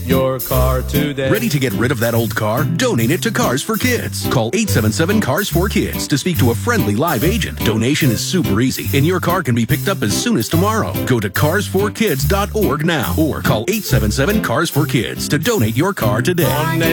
your car today. Ready to get rid of that old car? Donate it to Cars for Kids. Call 877-CARS4KIDS to speak to a friendly live agent. Donation is super easy, and your car can be picked up as soon as tomorrow. Go to carsforkids.org now or call 877-CARS4KIDS to donate your car today. One